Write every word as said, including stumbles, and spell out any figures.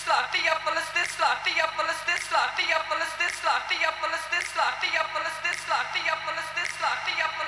lot, Theophilus this lot, Theophilus this lot, Theophilus this lot, Theophilus this lot, Theophilus this lot, Theophilus this lot, Theophilus